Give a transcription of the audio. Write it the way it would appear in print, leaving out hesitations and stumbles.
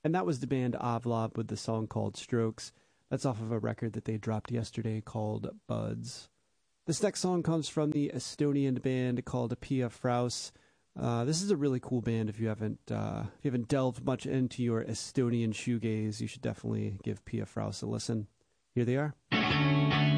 And that was the band Avlop with the song called Strokes. That's off of a record that they dropped yesterday called Buds. This next song comes from the Estonian band called Pia Fraus. This is a really cool band. If you haven't delved much into your Estonian shoegaze, you should definitely give Pia Fraus a listen. Here they are.